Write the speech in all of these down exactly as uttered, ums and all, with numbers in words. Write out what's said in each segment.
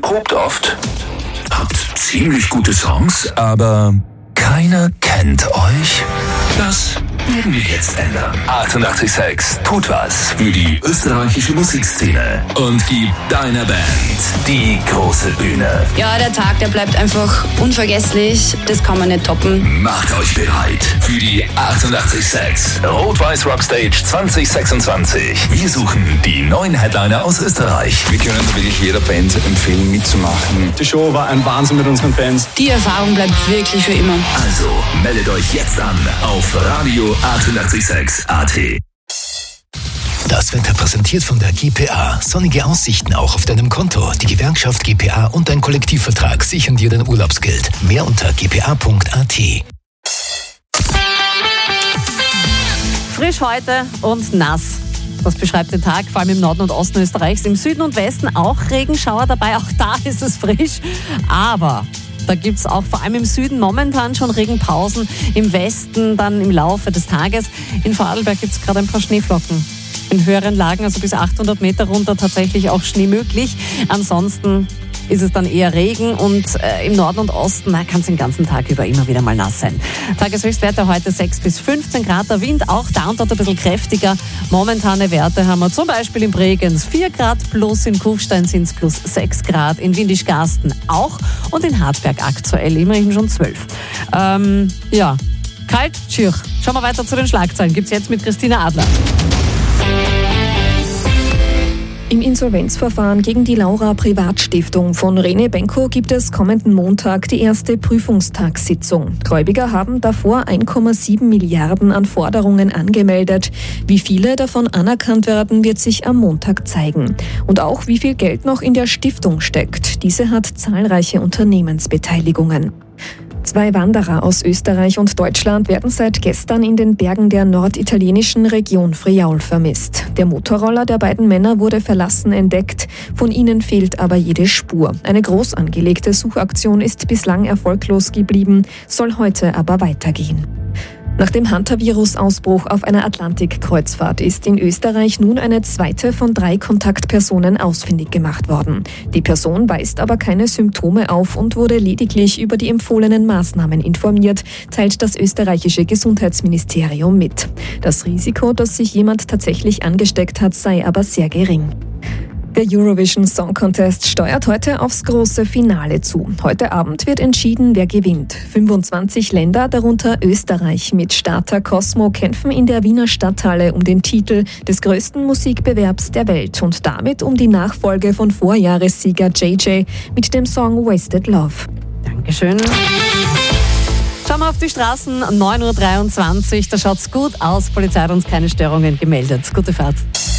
probt oft, habt ziemlich gute Songs, aber keiner kennt euch? Das werden wir jetzt ändern. achtundachtzig Komma sechs tut was für die österreichische Musikszene und gibt deiner Band die große Bühne. Ja, der Tag, der bleibt einfach unvergesslich. Das kann man nicht toppen. Macht euch bereit für die achtundachtzig Komma sechs Rot-Weiß Rockstage zwanzig sechsundzwanzig. Wir suchen die neuen Headliner aus Österreich. Wir können wirklich jeder Band empfehlen, mitzumachen. Die Show war ein Wahnsinn mit unseren Fans. Die Erfahrung bleibt wirklich für immer. Also meldet euch jetzt an auf Radio achtundachtzig Komma sechs A T. Das Wetter präsentiert von der G P A. Sonnige Aussichten auch auf deinem Konto. Die Gewerkschaft G P A und dein Kollektivvertrag sichern dir dein Urlaubsgeld. Mehr unter g p a punkt a t. Frisch heute und nass. Das beschreibt den Tag, vor allem im Norden und Osten Österreichs. Im Süden und Westen auch Regenschauer dabei. Auch da ist es frisch. Aber da gibt es auch vor allem im Süden momentan schon Regenpausen. Im Westen dann im Laufe des Tages. In Vorarlberg gibt es gerade ein paar Schneeflocken. In höheren Lagen, also bis achthundert Meter runter, tatsächlich auch Schnee möglich. Ansonsten ist es dann eher Regen und äh, im Norden und Osten kann es den ganzen Tag über immer wieder mal nass sein. Tageshöchstwerte heute sechs bis fünfzehn Grad, der Wind auch da und dort ein bisschen kräftiger. Momentane Werte haben wir zum Beispiel in Bregenz vier Grad plus, in Kufstein sind es plus sechs Grad, in Windischgarsten auch und in Hartberg aktuell immerhin schon zwölf. Ähm, ja, kalt, schier. Schauen wir weiter zu den Schlagzeilen. Gibt's jetzt mit Christina Adler. Im Insolvenzverfahren gegen die Laura Privatstiftung von Rene Benko gibt es kommenden Montag die erste Prüfungstagssitzung. Gläubiger haben davor eins Komma sieben Milliarden an Forderungen angemeldet. Wie viele davon anerkannt werden, wird sich am Montag zeigen. Und auch wie viel Geld noch in der Stiftung steckt. Diese hat zahlreiche Unternehmensbeteiligungen. Zwei Wanderer aus Österreich und Deutschland werden seit gestern in den Bergen der norditalienischen Region Friaul vermisst. Der Motorroller der beiden Männer wurde verlassen entdeckt, von ihnen fehlt aber jede Spur. Eine groß angelegte Suchaktion ist bislang erfolglos geblieben, soll heute aber weitergehen. Nach dem Hantavirus-Ausbruch auf einer Atlantik-Kreuzfahrt ist in Österreich nun eine zweite von drei Kontaktpersonen ausfindig gemacht worden. Die Person weist aber keine Symptome auf und wurde lediglich über die empfohlenen Maßnahmen informiert, teilt das österreichische Gesundheitsministerium mit. Das Risiko, dass sich jemand tatsächlich angesteckt hat, sei aber sehr gering. Der Eurovision Song Contest steuert heute aufs große Finale zu. Heute Abend wird entschieden, wer gewinnt. fünfundzwanzig Länder, darunter Österreich mit Starter Cosmo, kämpfen in der Wiener Stadthalle um den Titel des größten Musikbewerbs der Welt und damit um die Nachfolge von Vorjahressieger J J mit dem Song Wasted Love. Dankeschön. Schauen wir auf die Straßen, neun Uhr dreiundzwanzig, da schaut's gut aus. Polizei hat uns keine Störungen gemeldet. Gute Fahrt.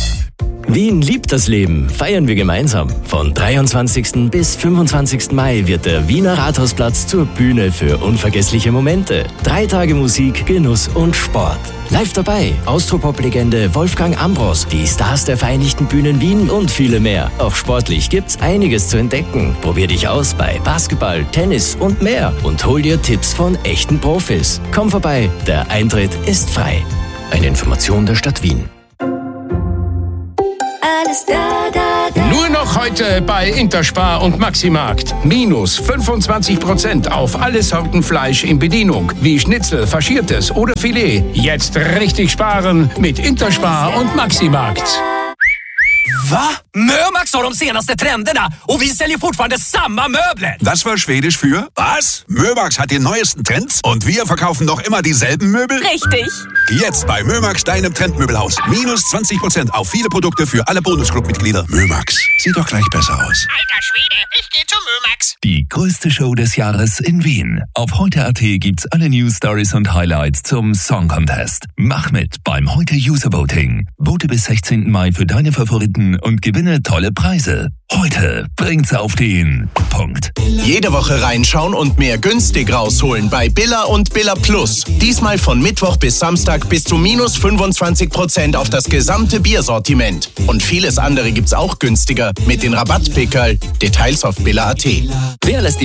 Wien liebt das Leben, feiern wir gemeinsam. Von dreiundzwanzigsten bis fünfundzwanzigsten Mai wird der Wiener Rathausplatz zur Bühne für unvergessliche Momente. Drei Tage Musik, Genuss und Sport. Live dabei Austropop-Legende Wolfgang Ambros, die Stars der Vereinigten Bühnen Wien und viele mehr. Auch sportlich gibt's einiges zu entdecken. Probier dich aus bei Basketball, Tennis und mehr und hol dir Tipps von echten Profis. Komm vorbei, der Eintritt ist frei. Eine Information der Stadt Wien. Nur noch heute bei Interspar und Maximarkt. Minus fünfundzwanzig Prozent auf alle Sorten Fleisch in Bedienung, wie Schnitzel, Faschiertes oder Filet. Jetzt richtig sparen mit Interspar und Maximarkt. Va? Mömax har de senaste trenderna och vi säljer fortfarande samma möbler. Das war Schwedisch für was? Mömax hat die neuesten Trends und wir verkaufen noch immer dieselben Möbel? Richtig. Jetzt bei Mömax, deinem Trendmöbelhaus. Minus zwanzig Prozent auf viele Produkte für alle Bonusclub-Mitglieder. Mömax, sieht doch gleich besser aus. Alter Schwede, ich geh zu Mömax. Die größte Show des Jahres in Wien. Auf heute Punkt a t gibt's alle News, Stories und Highlights zum Song Contest. Mach mit beim Heute User Voting. Vote bis sechzehnten Mai für deine Favoriten und gewinne tolle Preise. Heute bringt's auf den Punkt. Jede Woche reinschauen und mehr günstig rausholen bei Billa und Billa Plus. Diesmal von Mittwoch bis Samstag bis zu minus fünfundzwanzig Prozent auf das gesamte Biersortiment. Und vieles andere gibt's auch günstiger mit den Rabattpickerl. Details auf Billa Punkt a t. Wer lässt